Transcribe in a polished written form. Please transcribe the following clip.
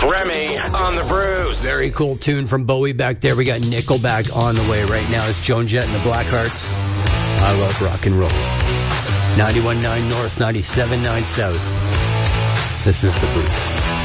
Remy on the Bruce. Very cool tune from Bowie back there. We got Nickelback on the way right now. It's Joan Jett and the Blackhearts. I love rock and roll. 91.9 North, 97.9 South. This is the Bruce.